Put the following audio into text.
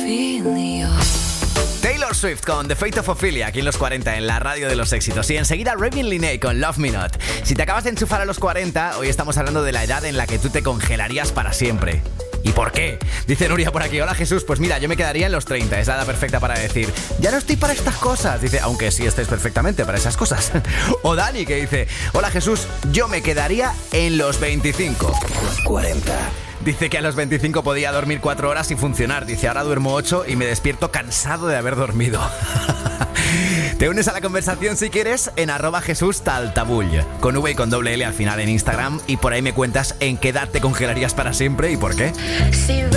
Taylor Swift con The Fate of Ophelia aquí en los 40 en la radio de los éxitos. Y enseguida Raven Linney con Love Me Not. Si te acabas de enchufar a los 40, hoy estamos hablando de la edad en la que tú te congelarías para siempre. ¿Y por qué? Dice Nuria por aquí: hola Jesús, pues mira, yo me quedaría en los 30, es la edad perfecta para decir, ya no estoy para estas cosas. Dice, aunque sí estés perfectamente para esas cosas. O Dani, que dice, hola Jesús, yo me quedaría en los 25. Los 40. Dice que a los 25 podía dormir 4 horas y funcionar. Dice, ahora duermo 8 y me despierto cansado de haber dormido. Te unes a la conversación si quieres en @JesúsTaltabull, con V y con doble L al final en Instagram, y por ahí me cuentas en qué edad te congelarías para siempre y por qué.